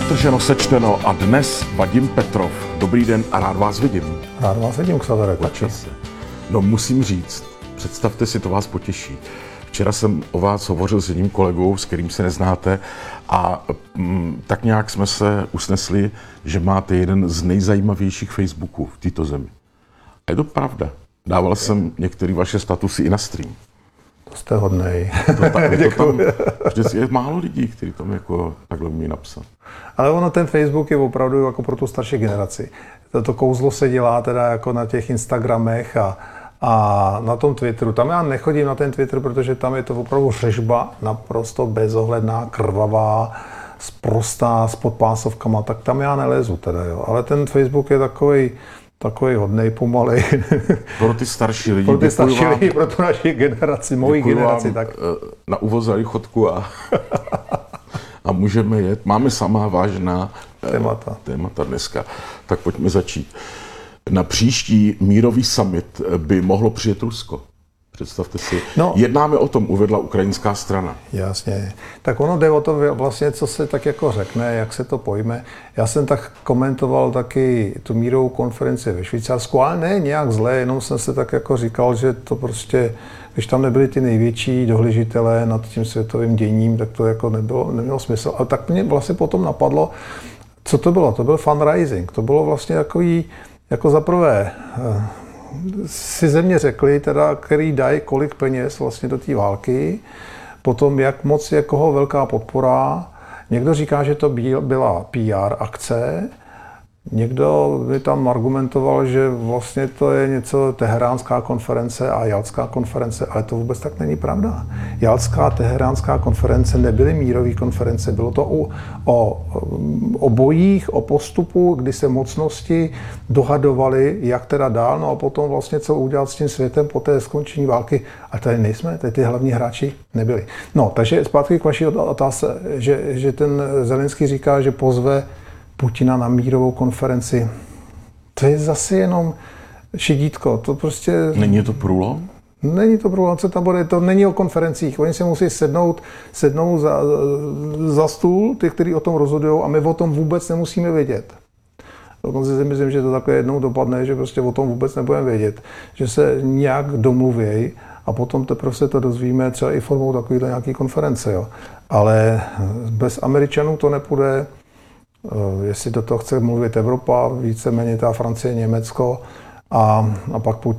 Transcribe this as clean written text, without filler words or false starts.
Roztrženo, sečteno a dnes Vadim Petrov. Dobrý den a rád vás vidím. Rád vás vidím, Xavere. No musím říct, představte si, to vás potěší. Včera jsem o vás hovořil s jedním kolegou, s kterým se neznáte a tak nějak jsme se usnesli, že máte jeden z nejzajímavějších Facebooků v této zemi. A je to pravda. Dával jsem některé vaše statusy i na stream. To jste hodnej. Vždycky je málo lidí, kteří tam jako takhle umí napsat. Ale ono, ten Facebook je opravdu jako pro tu starší generaci. To kouzlo se dělá teda jako na těch Instagramech a na tom Twitteru. Tam já nechodím na ten Twitter, protože tam je to opravdu řežba naprosto bezohledná, krvavá, sprostá, s podpásovkama, tak tam já nelezu teda, jo. Ale ten Facebook je takový hodnej, pomalej. Pro ty starší lidi. Pro ty starší lidi, pro tu naši generaci, moji generaci. Tak. Na úvod za lichotku a můžeme jet. Máme samá vážná témata dneska. Tak pojďme začít. Na příští mírový summit by mohlo přijet Rusko. Představte si. No, jednáme o tom, uvedla ukrajinská strana. Jasně. Tak ono jde o to vlastně, co se tak jako řekne, jak se to pojme. Já jsem tak komentoval taky tu mírovou konferenci ve Švýcarsku, ale ne nějak zle, jenom jsem se tak jako říkal, že to prostě, když tam nebyli ty největší dohlížitelé nad tím světovým děním, tak to jako nemělo smysl. Ale tak mě vlastně potom napadlo, co to bylo? To byl fundraising. To bylo vlastně takový, jako zaprvé, si země řekli, teda, který dají kolik peněz vlastně do té války, potom jak moc je koho velká podpora. Někdo říká, že to byla PR akce, někdo by tam argumentoval, že vlastně to je něco Teheránská konference a Jaltská konference, ale to vůbec tak není pravda. Jaltská, Teheránská konference nebyly mírové konference, bylo to o bojích, o postupu, kdy se mocnosti dohadovaly, jak teda dál, no a potom vlastně co udělat s tím světem po té skončení války. A tady nejsme, tady ty hlavní hráči nebyli. No, takže zpátky k vaší otázce, že ten Zelenský říká, že pozve Putina na mírovou konferenci. To je zase jenom šidítko. To prostě... Není to průlom? Není to průlom, co tam bude. To není o konferencích. Oni se musí sednout za stůl, ty, kteří o tom rozhodují, a my o tom vůbec nemusíme vědět. Dokonce si myslím, že to takhle jednou dopadne, že prostě o tom vůbec nebudeme vědět. Že se nějak domluvějí a potom teprve se to dozvíme třeba i formou takovýhle nějaký konference. Jo. Ale bez Američanů to nepůjde. Jestli do toho chce mluvit Evropa, víceméně ta Francie, Německo a pak Putin.